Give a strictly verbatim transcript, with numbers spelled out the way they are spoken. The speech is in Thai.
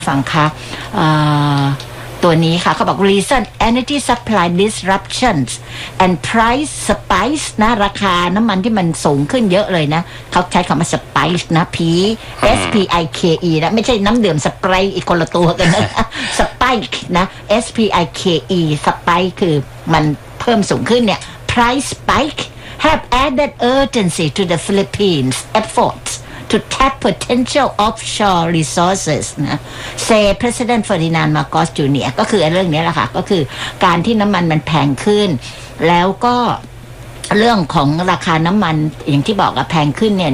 ฟังคะตัวนี้ค่ะเขาบอก reason energy supply disruptions and price spikes นะราคาน้ำมันที่มันสูงขึ้นเยอะเลยนะเขาใช้คำว่า spikes นะ P S P I K E นะไม่ใช่น้ำดื่มสไปร์อีกคนละตัวกันนะ spike นะ S P I K E spike คือมันเพิ่มสูงขึ้นเนี่ย price spike have added urgency to the Philippines efforts to tap potential offshore resources นะ say President Ferdinand Marcos Junior ก็คือเรื่องนี้แหละค่ะก็คือการที่น้ำมันมันแพงขึ้นแล้วก็เรื่องของราคาน้ำมันอย่างที่บอกอะแพงขึ้นเนี่ย